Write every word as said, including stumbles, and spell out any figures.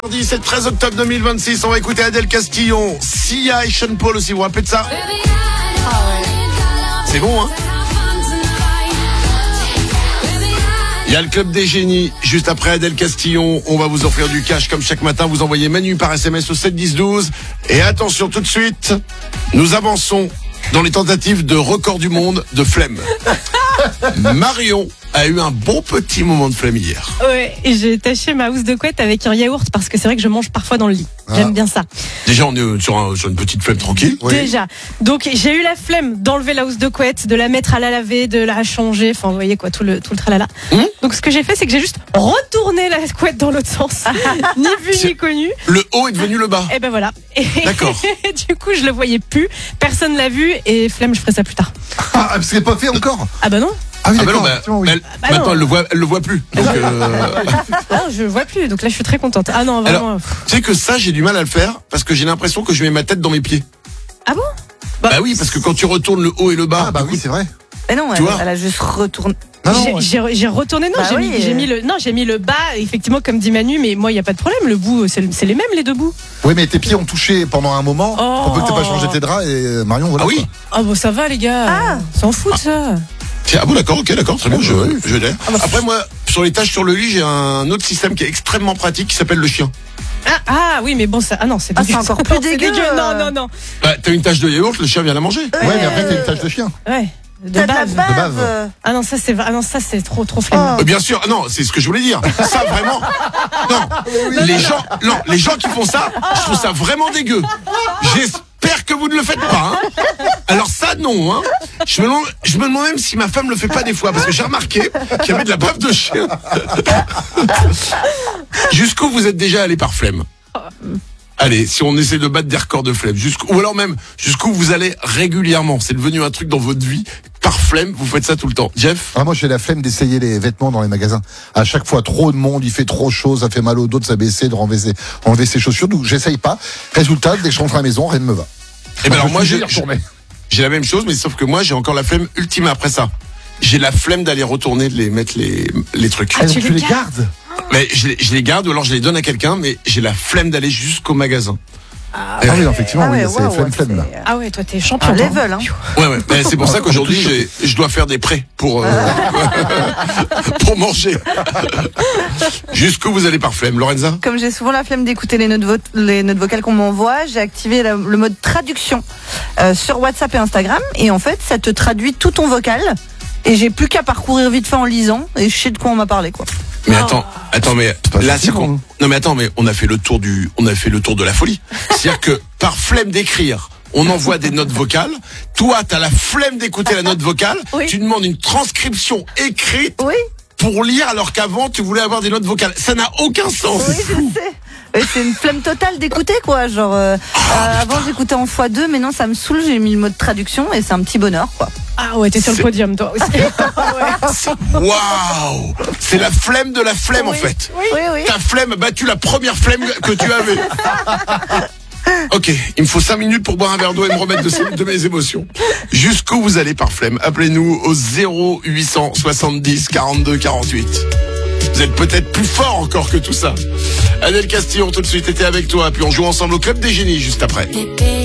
C'est le treize octobre deux mille vingt-six, on va écouter Adèle Castillon, Sia et Sean Paul aussi, vous vous rappelez de ça? C'est bon, hein? Il y a le Club des Génies, juste après Adèle Castillon, on va vous offrir du cash comme chaque matin, vous envoyez Manu par S M S au sept dix douze. Et attention tout de suite, nous avançons dans les tentatives de record du monde de flemme. Marion a eu un bon petit moment de flemme hier. Ouais, et j'ai taché ma housse de couette avec un yaourt parce que c'est vrai que je mange parfois dans le lit. Ah. J'aime bien ça. Déjà, on est sur, un, sur une petite flemme tranquille. Oui. Déjà. Donc, j'ai eu la flemme d'enlever la housse de couette, de la mettre à la laver, de la changer. Enfin, vous voyez quoi, tout le, tout le tralala. Mmh. Donc, ce que j'ai fait, c'est que j'ai juste retourné la couette dans l'autre sens. Ni vu, c'est... ni connu. Le haut est devenu le bas. Et ben voilà. Et d'accord. Du coup, je le voyais plus. Personne l'a vu et flemme, je ferai ça plus tard. Ah, parce que c'est pas fait encore. Ah bah non. Ah oui, ah bah d'accord. non, bah, oui. elle, bah maintenant non. elle le voit, elle le voit plus. Donc euh... ah, je le vois plus. Donc là, je suis très contente. Ah non, vraiment. Alors, tu sais que ça, j'ai du mal à le faire parce que j'ai l'impression que je mets ma tête dans mes pieds. Ah bon? Bah, bah oui, parce que quand tu retournes le haut et le bas, ah bah oui, c'est vrai. Mais non, elle, elle a juste retourné. Non, non, j'ai, j'ai, j'ai retourné, non, bah j'ai, oui, mis, j'ai mis le, non, j'ai mis le bas, effectivement, comme dit Manu, mais moi, il n'y a pas de problème, le bout, c'est, c'est les mêmes, les deux bouts. Oui, mais tes pieds ont touché pendant un moment, oh. on peut peut-être pas changer tes draps et Marion, voilà. Ah oui? Ah bon, ça va, les gars. Ah. S'en fout, ça. Ah bon, d'accord, ok, d'accord, très bien, je, oui. je l'ai. Ah bah, après, moi, sur les tâches sur le lit, j'ai un autre système qui est extrêmement pratique qui s'appelle le chien. Ah, ah oui, mais bon, ça, ah non, c'est, ah, c'est encore plus dégueu. dégueu. Non, non, non. Bah, t'as une tâche de yaourt, le chien vient la manger. Ouais, ouais mais après, t'as une tâche de chien. Ouais. De bave. bave. de bave. Ah non, ça c'est ah non, ça c'est trop trop flemme. Oh. Bien sûr, non, c'est ce que je voulais dire. Ça vraiment. Non, oui, les gens, non, les gens qui font ça, je trouve ça vraiment dégueu. J'espère que vous ne le faites pas. Hein. Alors ça non. Hein. Je me demande, je me demande même si ma femme le fait pas des fois parce que j'ai remarqué qu'il y avait de la bave de chien. Jusqu'où vous êtes déjà allé par flemme? Allez, si on essaie de battre des records de flemme, jusqu'où, ou alors même jusqu'où vous allez régulièrement, c'est devenu un truc dans votre vie, par flemme, vous faites ça tout le temps. Jeff? Ah, moi j'ai la flemme d'essayer les vêtements dans les magasins. À chaque fois, trop de monde, il fait trop chaud, ça fait mal au dos de s'abaisser, de renlever ses, enlever ses chaussures, donc j'essaye pas. Résultat, dès que je rentre à la maison, rien ne me va. Eh ben alors moi j'ai, j'ai la même chose, mais sauf que moi j'ai encore la flemme ultime après ça. J'ai la flemme d'aller retourner, de les mettre les, les trucs. Ah, tu, tu les les gardes? Mais je les, je les garde ou alors je les donne à quelqu'un, mais j'ai la flemme d'aller jusqu'au magasin. Ah, ah oui, effectivement, ah ouais, oui, c'est wow, flemme, ouais, flemme là. Ah ouais, toi t'es champion. Ah, level, hein. Ouais, ouais. Mais c'est pour ça qu'aujourd'hui, j'ai, je dois faire des prêts pour, euh, pour manger. Jusqu'où vous allez par flemme, Lorenza? Comme j'ai souvent la flemme d'écouter les notes, vo- les notes vocales qu'on m'envoie, j'ai activé la, le mode traduction euh, sur WhatsApp et Instagram. Et en fait, ça te traduit tout ton vocal. Et j'ai plus qu'à parcourir vite fait en lisant. Et je sais de quoi on m'a parlé, quoi. Mais attends, attends, mais là, c'est qu'on, non mais attends, mais on a fait le tour du, on a fait le tour de la folie. C'est-à-dire que par flemme d'écrire, on envoie des notes vocales. Toi, t'as la flemme d'écouter la note vocale. Oui. Tu demandes une transcription écrite Oui. pour lire, alors qu'avant tu voulais avoir des notes vocales. Ça n'a aucun sens. Oui, je sais. Et c'est une flemme totale d'écouter, quoi. Genre, euh, oh, euh, avant j'écoutais en fois deux, mais non, ça me saoule. J'ai mis le mode traduction et c'est un petit bonheur, quoi. Ah ouais, t'es sur le podium, toi aussi. Waouh! C'est la flemme de la flemme, oui, en fait. Oui, oui, oui. Ta flemme a battu la première flemme que tu avais. Ok, il me faut cinq minutes pour boire un verre d'eau et me remettre de, de mes émotions. Jusqu'où vous allez par flemme? Appelez-nous au zéro huit cent soixante-dix quarante-deux quarante-huit. Vous êtes peut-être plus fort encore que tout ça. Adèle Castillon tout de suite était avec toi, puis on joue ensemble au Club des Génies juste après.